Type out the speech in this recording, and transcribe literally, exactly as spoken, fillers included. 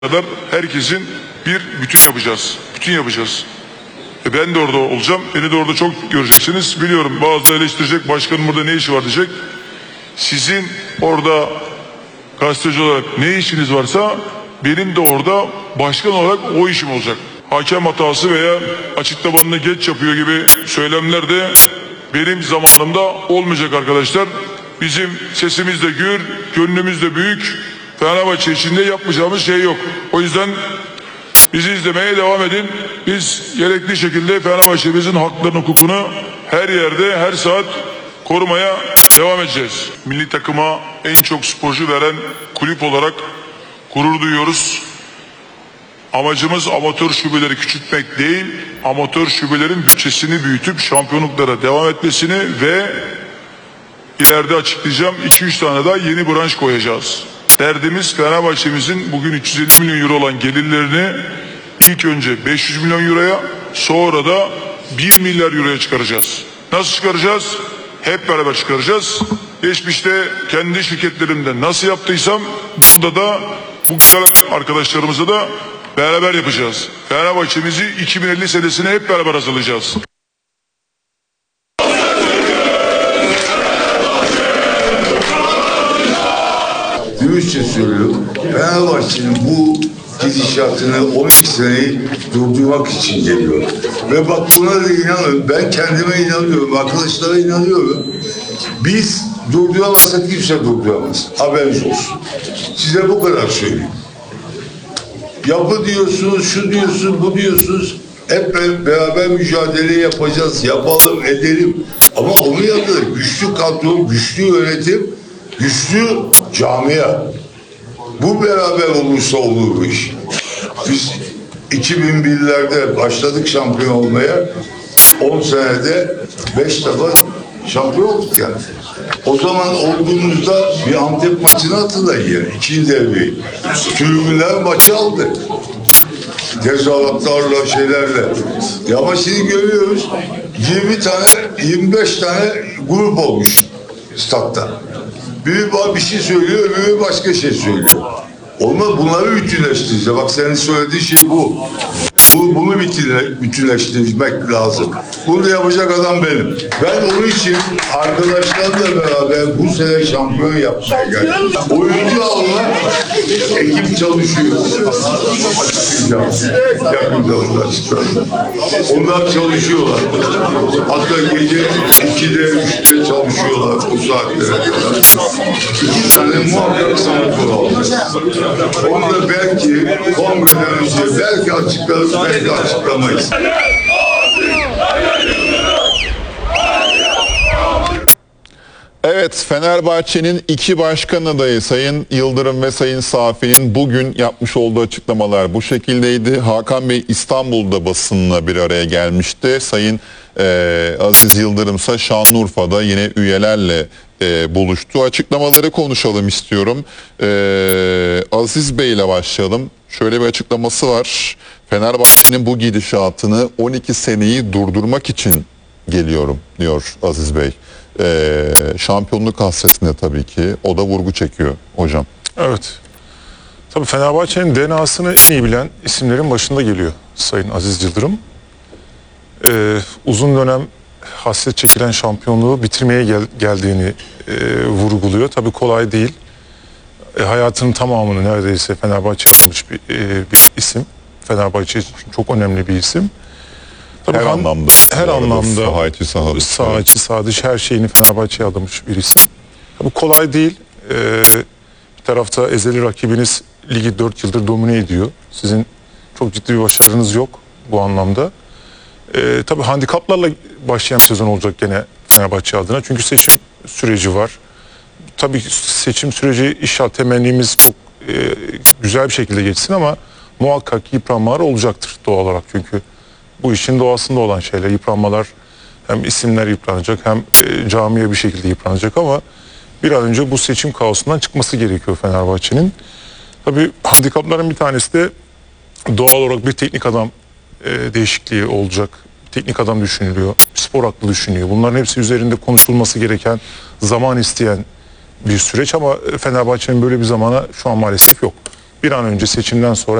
kadar herkesin bir bütün yapacağız. Bütün yapacağız. E ben de orada olacağım. Beni de orada çok göreceksiniz. Biliyorum bazıları eleştirecek. Başkanın burada ne işi var diyecek. Sizin orada gazeteci olarak ne işiniz varsa benim de orada başkan olarak o işim olacak. Hakem hatası veya açıklamalarını geç yapıyor gibi söylemler de benim zamanımda olmayacak arkadaşlar. Bizim sesimiz de gür, gönlümüz de büyük. Fenerbahçe içinde yapmayacağımız şey yok. O yüzden bizi izlemeye devam edin. Biz gerekli şekilde Fenerbahçe'mizin haklarını, hukukunu her yerde, her saat korumaya devam edeceğiz. Milli takıma en çok sporcu veren kulüp olarak gurur duyuyoruz. Amacımız amatör şubeleri küçültmek değil, amatör şubelerin bütçesini büyütüp şampiyonluklara devam etmesini ve ileride açıklayacağım iki üç tane daha yeni branş koyacağız. Derdimiz Fenerbahçe'mizin bugün üç yüz elli milyon euro olan gelirlerini ilk önce beş yüz milyon euroya, sonra da bir milyar euroya çıkaracağız. Nasıl çıkaracağız? Hep beraber çıkaracağız. Geçmişte kendi şirketlerimde nasıl yaptıysam bunda da bu güzel arkadaşlarımızla da beraber yapacağız. Fenerbahçe'mizi iki bin elli senesine hep beraber hazırlayacağız. Dürüstçe söylüyorum, Fenerbahçe'nin bu gidişatını on iki seneyi durdurmak için geliyor. Ve bak buna da inanıyorum, ben kendime inanıyorum, arkadaşlara inanıyorum. Biz durduramazsak kimse durduramaz, haberiniz olsun. Size bu kadar söyleyeyim. Yapı diyorsunuz, şu diyorsunuz, bu diyorsunuz. Hep beraber mücadele yapacağız, yapalım, edelim. Ama onun yanında güçlü kadro, güçlü yönetim, güçlü camia. Bu beraber olursa olur bu iş. Biz iki bin birlerde başladık şampiyon olmaya. on senede beş defa şampiyon olduk yani. O zaman olduğumuzda bir Antep maçını hatırlayın yani. İkinci devreyi. Tribünler maçı aldı. Tezahüratlarla, şeylerle. Ya ama şimdi görüyoruz yirmi tane, yirmi beş tane grup olmuş statta. Biri bir şey söylüyor, öbürü başka şey söylüyor. Olmaz, bunları bütünleştireceğiz. Bak senin söylediğin şey bu. Bu bunu bütünle, bütünleştirmek lazım. Bunu da yapacak adam benim. Ben onun için arkadaşlarla beraber bu sene şampiyon yapmaya geldim. Oyuncu alma, ekip çalışıyor. Açıklayacağım. Yakında onlar açıklayacağım. Onlar çalışıyorlar. Hatta gece ikide, üçte çalışıyorlar o saatlere kadar. İki tane muhakkak sanatör alacağız. Onu da belki kongreden önce belki açıklarız, belki açıklamayız. Evet, Fenerbahçe'nin iki başkan adayı Sayın Yıldırım ve Sayın Safi'nin bugün yapmış olduğu açıklamalar bu şekildeydi. Hakan Bey İstanbul'da basınla bir araya gelmişti. Sayın e, Aziz Yıldırım ise Şanlıurfa'da yine üyelerle e, buluştu. Açıklamaları konuşalım istiyorum. E, Aziz Bey ile başlayalım. Şöyle bir açıklaması var. Fenerbahçe'nin bu gidişatını on iki seneyi durdurmak için geliyorum diyor Aziz Bey. Ee, şampiyonluk hasretinde tabii ki o da vurgu çekiyor hocam. Evet. Tabii Fenerbahçe'nin D N A'sını en iyi bilen isimlerin başında geliyor Sayın Aziz Yıldırım. Ee, uzun dönem hasret çekilen şampiyonluğu bitirmeye gel geldiğini e, vurguluyor. Tabii kolay değil. E, hayatının tamamını neredeyse Fenerbahçe'ye almış bir, e, bir isim. Fenerbahçe için çok önemli bir isim. Tabii her han, anlamda. Her anlamda. Saha içi, saha dışı. Saha içi, saha dışı her şeyini Fenerbahçe'ye adamış bir isim. Bu kolay değil. Ee, bir tarafta ezeli rakibiniz ligi dört yıldır domine ediyor. Sizin çok ciddi bir başarınız yok bu anlamda. Ee, tabii handikaplarla başlayan bir sezon olacak gene Fenerbahçe adına. Çünkü seçim süreci var. Tabii seçim süreci inşallah temennimiz çok e, güzel bir şekilde geçsin ama muhakkak yıpranmalar olacaktır doğal olarak. Çünkü bu işin doğasında olan şeyler, yıpranmalar, hem isimler yıpranacak hem e, camiye bir şekilde yıpranacak ama bir an önce bu seçim kaosundan çıkması gerekiyor Fenerbahçe'nin. Tabii handikapların bir tanesi de doğal olarak bir teknik adam e, değişikliği olacak. Teknik adam düşünülüyor, spor aklı düşünüyor. Bunların hepsi üzerinde konuşulması gereken, zaman isteyen bir süreç ama Fenerbahçe'nin böyle bir zamana şu an maalesef yok. bir an önce seçimden sonra